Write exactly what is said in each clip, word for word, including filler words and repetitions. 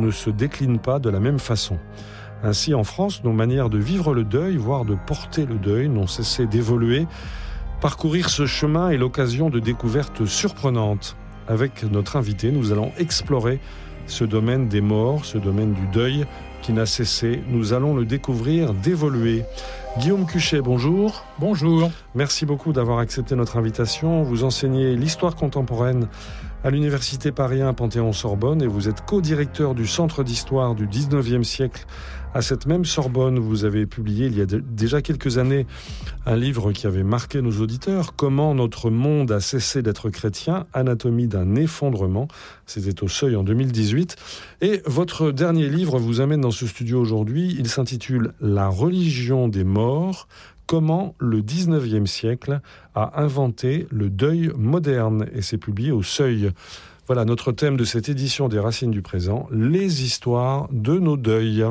ne se déclinent pas de la même façon. Ainsi, en France, nos manières de vivre le deuil, voire de porter le deuil, n'ont cessé d'évoluer. Parcourir ce chemin est l'occasion de découvertes surprenantes. Avec notre invité, nous allons explorer ce domaine des morts, ce domaine du deuil qui n'a cessé. Nous allons le découvrir, d'évoluer. Guillaume Cuchet, bonjour. Bonjour. Merci beaucoup d'avoir accepté notre invitation. Vous enseignez l'histoire contemporaine à l'Université Paris un Panthéon-Sorbonne et vous êtes co-directeur du Centre d'histoire du dix-neuvième siècle à cette même Sorbonne. Vous avez publié il y a de, déjà quelques années un livre qui avait marqué nos auditeurs, Comment notre monde a cessé d'être chrétien, anatomie d'un effondrement. C'était au Seuil en deux mille dix-huit. Et votre dernier livre vous amène dans ce studio aujourd'hui. Il s'intitule La religion des morts. Comment le dix-neuvième siècle a inventé le deuil moderne, et c'est publié au Seuil. Voilà notre thème de cette édition des Racines du présent, les histoires de nos deuils.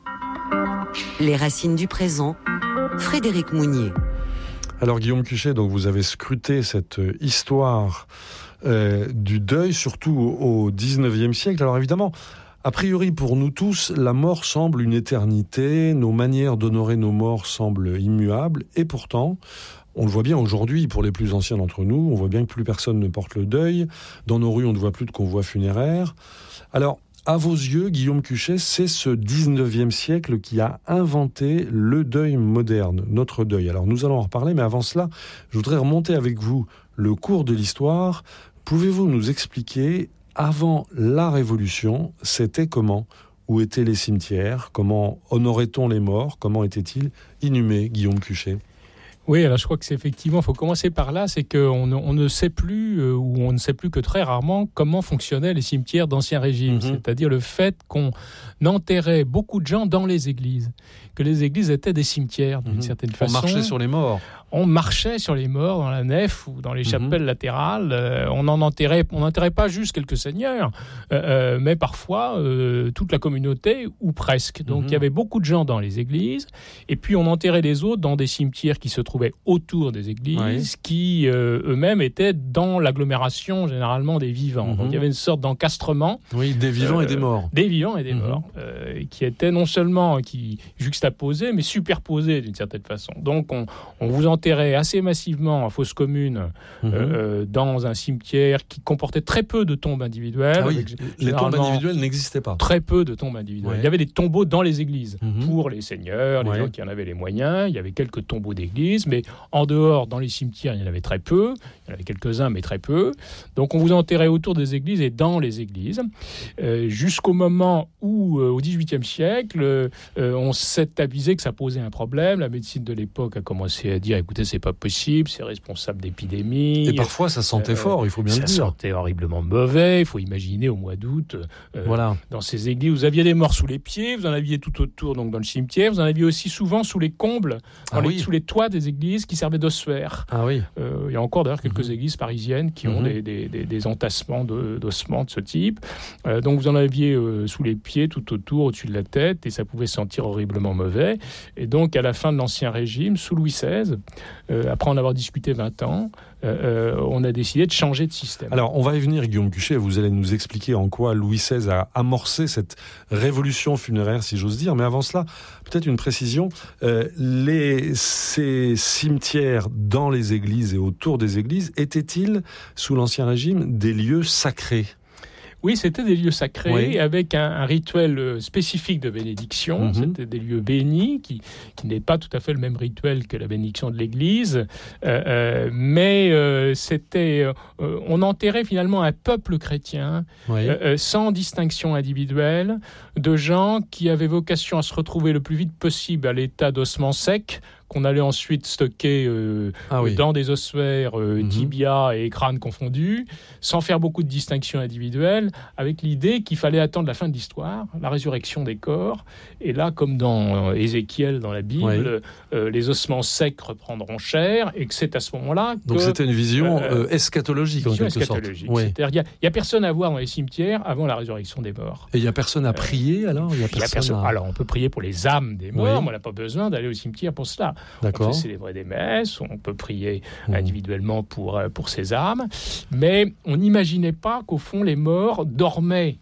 Les Racines du présent, Frédéric Mounier. Alors Guillaume Cuchet, donc vous avez scruté cette histoire euh, du deuil, surtout au dix-neuvième siècle. Alors évidemment, a priori, pour nous tous, la mort semble une éternité, nos manières d'honorer nos morts semblent immuables, et pourtant, on le voit bien aujourd'hui, pour les plus anciens d'entre nous, on voit bien que plus personne ne porte le deuil. Dans nos rues, on ne voit plus de convois funéraires. Alors, à vos yeux, Guillaume Cuchet, c'est ce dix-neuvième siècle qui a inventé le deuil moderne, notre deuil. Alors, nous allons en reparler, mais avant cela, je voudrais remonter avec vous le cours de l'histoire. Pouvez-vous nous expliquer, avant la Révolution, c'était comment ? Où étaient les cimetières ? Comment honorait-on les morts ? Comment étaient-ils inhumés, Guillaume Cuchet ? Oui, alors je crois que c'est effectivement, il faut commencer par là, c'est qu'on ne, on ne sait plus, euh, ou on ne sait plus que très rarement, comment fonctionnaient les cimetières d'Ancien Régime. Mmh. C'est-à-dire le fait qu'on enterrait beaucoup de gens dans les églises, que les églises étaient des cimetières d'une mmh. certaine façon. On marchait sur les morts. On marchait sur les morts dans la nef ou dans les chapelles mmh. latérales. Euh, on en enterrait, on n'enterrait pas juste quelques seigneurs, euh, mais parfois euh, toute la communauté ou presque. Donc mmh. il y avait beaucoup de gens dans les églises, et puis on enterrait les autres dans des cimetières qui se trouvaient autour des églises, oui. qui euh, eux-mêmes étaient dans l'agglomération généralement des vivants. Mmh. Donc il y avait une sorte d'encastrement. Oui, des vivants euh, et des morts. Des vivants et des mmh. morts, euh, qui étaient non seulement qui juxtaposés, mais superposés d'une certaine façon. Donc on, on vous en enterré assez massivement en fosse commune mmh. euh, dans un cimetière qui comportait très peu de tombes individuelles. Ah oui, les tombes individuelles n'existaient pas. Très peu de tombes individuelles. Ouais. Il y avait des tombeaux dans les églises mmh. pour les seigneurs, les ouais. gens qui en avaient les moyens. Il y avait quelques tombeaux d'églises, mais en dehors, dans les cimetières, il y en avait très peu. Il y en avait quelques-uns, mais très peu. Donc on vous enterrait autour des églises et dans les églises, euh, jusqu'au moment où, euh, au dix-huitième siècle, euh, on s'est avisé que ça posait un problème. La médecine de l'époque a commencé à dire écoutez, c'est pas possible, c'est responsable d'épidémies. Et parfois, ça sentait euh, fort, il faut bien le dire. Ça sentait horriblement mauvais. Il faut imaginer au mois d'août, euh, voilà. dans ces églises, vous aviez des morts sous les pieds, vous en aviez tout autour, donc dans le cimetière. Vous en aviez aussi souvent sous les combles, ah, les, oui. sous les toits des églises qui servaient d'ossuaires. Ah oui. Euh, il y a encore d'ailleurs quelques mmh. églises parisiennes qui mmh. ont des, des, des, des entassements de, d'ossements de ce type. Euh, donc vous en aviez euh, sous les pieds, tout autour, au-dessus de la tête, et ça pouvait sentir horriblement mauvais. Et donc à la fin de l'Ancien Régime, sous Louis seize, Euh, après en avoir discuté vingt ans, euh, euh, on a décidé de changer de système. Alors, on va y venir, Guillaume Cuchet. Vous allez nous expliquer en quoi Louis seize a amorcé cette révolution funéraire, si j'ose dire. Mais avant cela, peut-être une précision. Euh, les, ces cimetières dans les églises et autour des églises, étaient-ils, sous l'Ancien Régime, des lieux sacrés ? Oui, c'était des lieux sacrés oui. avec un, un rituel spécifique de bénédiction. Mm-hmm. C'était des lieux bénis qui, qui n'est pas tout à fait le même rituel que la bénédiction de l'Église. Euh, euh, mais euh, c'était, euh, on enterrait finalement un peuple chrétien oui. euh, sans distinction individuelle, de gens qui avaient vocation à se retrouver le plus vite possible à l'état d'ossement sec, qu'on allait ensuite stocker euh, ah oui. dans des ossuaires, euh, mmh. tibia et crâne confondus, sans faire beaucoup de distinctions individuelles, avec l'idée qu'il fallait attendre la fin de l'histoire, la résurrection des corps. Et là, comme dans euh, Ézéchiel, dans la Bible, oui. euh, les ossements secs reprendront chair, et que c'est à ce moment-là que... Donc c'était une vision euh, euh, eschatologique, en quelque eschatologique. sorte. Oui. C'est-à-dire qu'il n'y a, a personne à voir dans les cimetières avant la résurrection des morts. Et il n'y a personne à prier, alors il y a personne, y a personne à... Alors, on peut prier pour les âmes des morts, oui. mais on n'a pas besoin d'aller au cimetière pour cela. D'accord. On peut célébrer des messes, on peut prier mmh. individuellement pour, pour ces âmes, mais on n'imaginait pas qu'au fond, les morts dormaient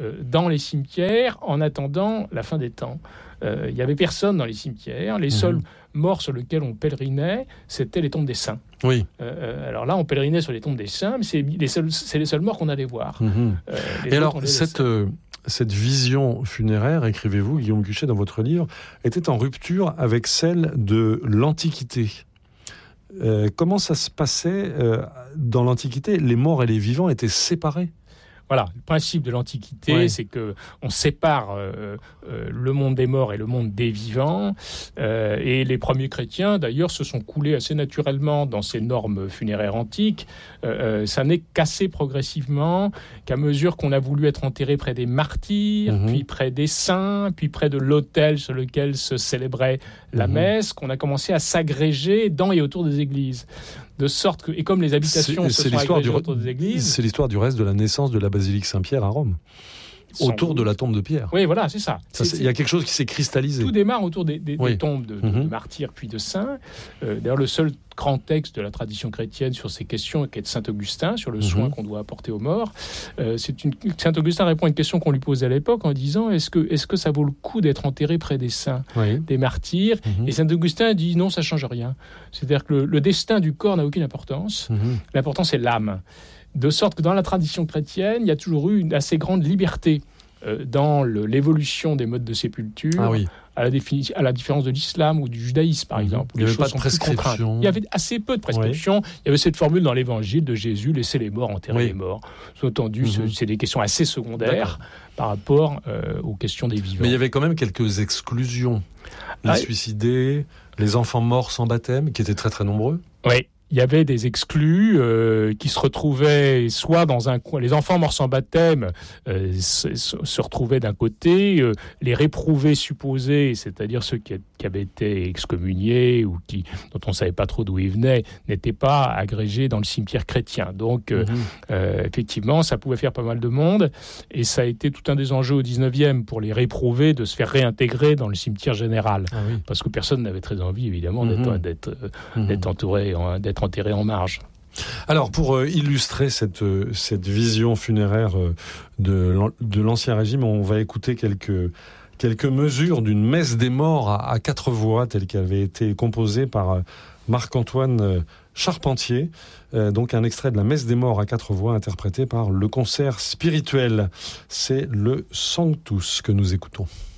euh, dans les cimetières en attendant la fin des temps. Euh, il n'y avait personne dans les cimetières. Les mmh. seuls morts sur lesquels on pèlerinait, c'était les tombes des saints. Oui. Euh, alors là, on pèlerinait sur les tombes des saints, mais c'est les seuls, c'est les seuls morts qu'on allait voir. Mmh. Euh, Et alors, cette, euh, cette vision funéraire, écrivez-vous, Guillaume Cuchet, dans votre livre, était en rupture avec celle de l'Antiquité. Euh, comment ça se passait euh, dans l'Antiquité ? Les morts et les vivants étaient séparés. Voilà, le principe de l'Antiquité, ouais. c'est que on sépare euh, euh, le monde des morts et le monde des vivants. Euh, et les premiers chrétiens, d'ailleurs, se sont coulés assez naturellement dans ces normes funéraires antiques. Euh, ça n'est qu'assez progressivement qu'à mesure qu'on a voulu être enterré près des martyrs, mmh. puis près des saints, puis près de l'autel sur lequel se célébrait la mmh. messe, qu'on a commencé à s'agréger dans et autour des églises. De sorte que, et comme les habitations c'est, se c'est sont agrégées du, autour des églises... C'est l'histoire du reste de la naissance de la basilique Saint-Pierre à Rome, autour doute. de la tombe de Pierre. Oui, voilà, c'est ça. ça c'est, c'est, il y a quelque chose qui s'est cristallisé. Tout démarre autour des, des, oui. des tombes de, mm-hmm. de martyrs puis de saints. Euh, d'ailleurs, le seul grand texte de la tradition chrétienne sur ces questions est de Saint Augustin, sur le mm-hmm. soin qu'on doit apporter aux morts. Euh, c'est une, Saint Augustin répond à une question qu'on lui posait à l'époque en disant est-ce que, est-ce que ça vaut le coup d'être enterré près des saints, oui. des martyrs mm-hmm. Et Saint Augustin dit non, ça ne change rien. C'est-à-dire que le, le destin du corps n'a aucune importance. Mm-hmm. L'important, c'est l'âme. De sorte que dans la tradition chrétienne, il y a toujours eu une assez grande liberté euh, dans le, l'évolution des modes de sépulture. Ah oui. À la, défini- à la différence de l'islam ou du judaïsme, par exemple. Où il n'y avait pas de prescription. Il y avait assez peu de prescription. Oui. Il y avait cette formule dans l'évangile de Jésus, laissez les morts enterrer oui. les morts. Sous-entendu, mm-hmm. c'est des questions assez secondaires D'accord. par rapport euh, aux questions des vivants. Mais il y avait quand même quelques exclusions. Les ah, suicidés, les enfants morts sans baptême, qui étaient très très nombreux. Oui. Il y avait des exclus euh, qui se retrouvaient soit dans un coin, les enfants morts sans baptême euh, se, se retrouvaient d'un côté, euh, les réprouvés supposés, c'est-à-dire ceux qui, qui avaient été excommuniés ou qui, dont on ne savait pas trop d'où ils venaient, n'étaient pas agrégés dans le cimetière chrétien. Donc, euh, mmh. euh, effectivement, ça pouvait faire pas mal de monde et ça a été tout un des enjeux au dix-neuvième pour les réprouvés de se faire réintégrer dans le cimetière général. Ah oui. Parce que personne n'avait très envie, évidemment, mmh. d'être, d'être, mmh. d'être entouré, d'être enterré en marge. Alors, pour euh, illustrer cette, euh, cette vision funéraire euh, de, de l'Ancien Régime, on va écouter quelques, quelques mesures d'une messe des morts à, à quatre voix, telle qu'elle avait été composée par euh, Marc-Antoine euh, Charpentier. Euh, donc, un extrait de la messe des morts à quatre voix, interprété par le concert spirituel. C'est le Sanctus que nous écoutons.